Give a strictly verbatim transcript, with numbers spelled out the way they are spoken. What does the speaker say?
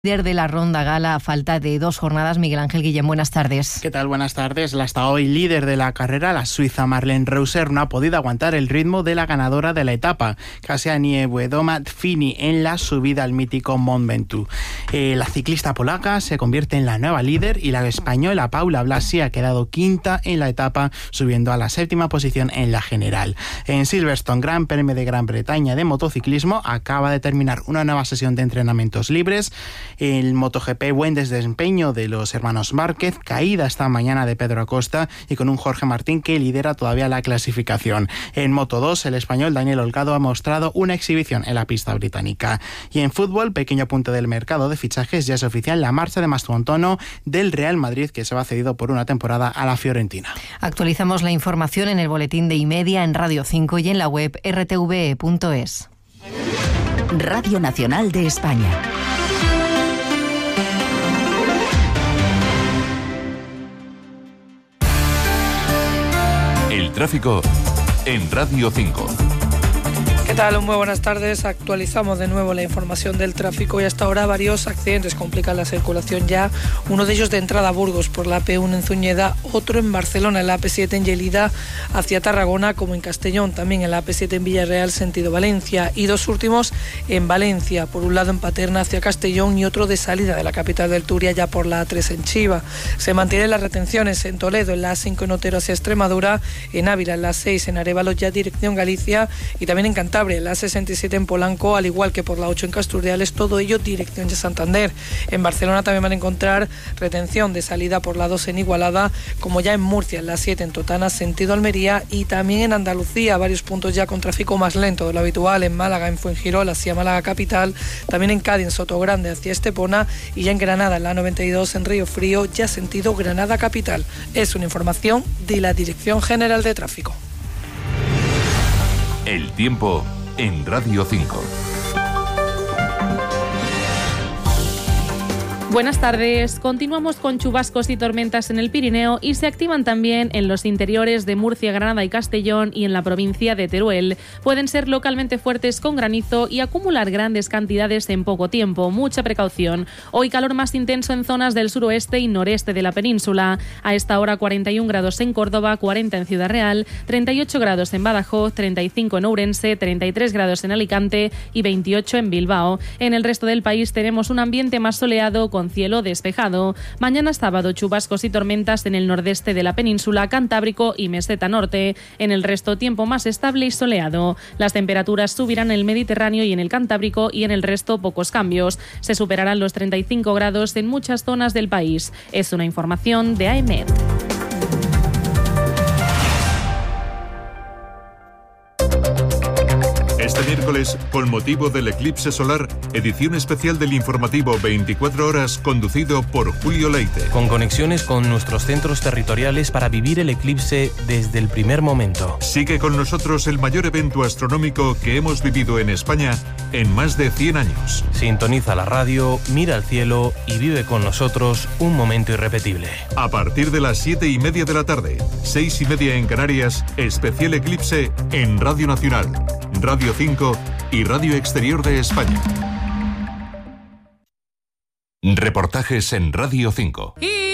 Líder de la ronda gala a falta de dos jornadas, Miguel Ángel Guillén, buenas tardes. ¿Qué tal? Buenas tardes. La hasta hoy líder de la carrera, la suiza Marlene Reusser, no ha podido aguantar el ritmo de la ganadora de la etapa, Kasia Niewiadoma-Fini, en la subida al mítico Mont Ventoux. Eh, la ciclista polaca se convierte en la nueva líder y la española Paula Blasi ha quedado quinta en la etapa, subiendo a la séptima posición en la general. En Silverstone, Gran Premio de Gran Bretaña de motociclismo, acaba de terminar una nueva sesión de entrenamientos libres. El MotoGP, buen desempeño de los hermanos Márquez, caída esta mañana de Pedro Acosta y con un Jorge Martín que lidera todavía la clasificación. En Moto dos, el español Daniel Olgado ha mostrado una exhibición en la pista británica. Y en fútbol, pequeño punto del mercado de fichajes, ya es oficial la marcha de Mastroantono del Real Madrid, que se va cedido por una temporada a la Fiorentina. Actualizamos la información en el boletín de iMedia, en Radio cinco y en la web erre te ve e punto es. Radio Nacional de España. El tráfico en Radio cinco. ¿Qué tal? Muy buenas tardes. Actualizamos de nuevo la información del tráfico y hasta ahora varios accidentes complican la circulación ya. Uno de ellos de entrada a Burgos por la A P uno en Zuñeda, otro en Barcelona en la A P siete en Lleida hacia Tarragona, como en Castellón, también en la A P siete en Villarreal sentido Valencia, y dos últimos en Valencia, por un lado en Paterna hacia Castellón y otro de salida de la capital del Turia ya por la A tres en Chiva. Se mantienen las retenciones en Toledo, en la A cinco en Otero hacia Extremadura, en Ávila en la A seis en Arévalo ya dirección Galicia y también en Cantabria la A sesenta y siete en Polanco, al igual que por la ocho en Casturdiales, todo ello dirección de Santander. En Barcelona también van a encontrar retención de salida por la dos en Igualada, como ya en Murcia, en la siete en Totana, sentido Almería, y también en Andalucía, varios puntos ya con tráfico más lento de lo habitual, en Málaga, en Fuengirola, hacia Málaga capital, también en Cádiz, en Sotogrande, hacia Estepona, y ya en Granada, en la noventa y dos en Río Frío, ya sentido Granada capital. Es una información de la Dirección General de Tráfico. El tiempo en Radio cinco. Buenas tardes. Continuamos con chubascos y tormentas en el Pirineo y se activan también en los interiores de Murcia, Granada y Castellón y en la provincia de Teruel. Pueden ser localmente fuertes con granizo y acumular grandes cantidades en poco tiempo. Mucha precaución. Hoy calor más intenso en zonas del suroeste y noreste de la península. A esta hora cuarenta y un grados en Córdoba, cuarenta en Ciudad Real, treinta y ocho grados en Badajoz, treinta y cinco en Ourense, treinta y tres grados en Alicante y veintiocho en Bilbao. En el resto del país tenemos un ambiente más soleado con cielo despejado. Mañana sábado chubascos y tormentas en el nordeste de la península, Cantábrico y Meseta Norte. En el resto tiempo más estable y soleado. Las temperaturas subirán en el Mediterráneo y en el Cantábrico y en el resto pocos cambios. Se superarán los treinta y cinco grados en muchas zonas del país. Es una información de AEMET. Este miércoles, con motivo del eclipse solar, edición especial del informativo veinticuatro horas conducido por Julio Leite. Con conexiones con nuestros centros territoriales para vivir el eclipse desde el primer momento. Sigue con nosotros el mayor evento astronómico que hemos vivido en España en más de cien años. Sintoniza la radio, mira al cielo y vive con nosotros un momento irrepetible. A partir de las siete y media de la tarde, seis y media en Canarias, especial eclipse en Radio Nacional, Radio cinco y Radio Exterior de España. Reportajes en Radio cinco. Y